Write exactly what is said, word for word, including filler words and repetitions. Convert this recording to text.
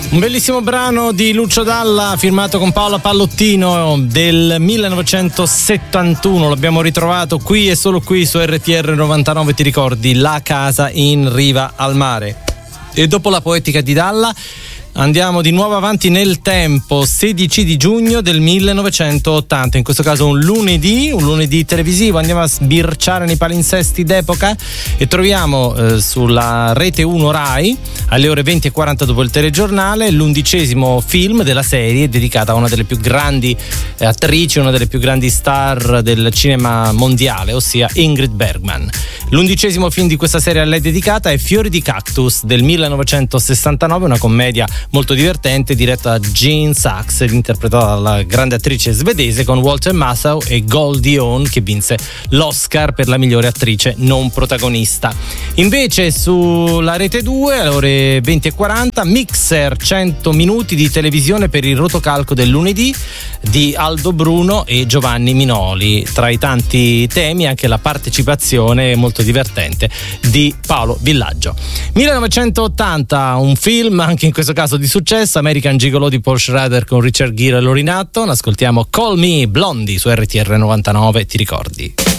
Un bellissimo brano di Lucio Dalla firmato con Paola Pallottino del millenovecentosettantuno, l'abbiamo ritrovato qui e solo qui su R T R novantanove, ti ricordi? La casa in riva al mare. E dopo la poetica di Dalla andiamo di nuovo avanti nel tempo, sedici di giugno del millenovecentottanta, in questo caso un lunedì, un lunedì televisivo. Andiamo a sbirciare nei palinsesti d'epoca e troviamo eh, sulla rete uno Rai alle ore venti e quaranta dopo il telegiornale l'undicesimo film della serie dedicata a una delle più grandi eh, attrici, una delle più grandi star del cinema mondiale, ossia Ingrid Bergman. L'undicesimo film di questa serie a lei dedicata è Fiori di Cactus del millenovecentosessantanove, una commedia molto divertente diretta da Gene Sachs, interpretata dalla grande attrice svedese con Walter Matthau e Goldie Hawn, che vinse l'Oscar per la migliore attrice non protagonista. Invece sulla rete due alle ore venti e quaranta Mixer, cento minuti di televisione per il rotocalco del lunedì di Aldo Bruno e Giovanni Minoli. Tra i tanti temi anche la partecipazione molto divertente di Paolo Villaggio. millenovecentottanta, un film anche in questo caso di successo, American Gigolo di Paul Schrader con Richard Gere e Lori Hutton. Ascoltiamo Call Me Blondie su R T R novantanove, ti ricordi?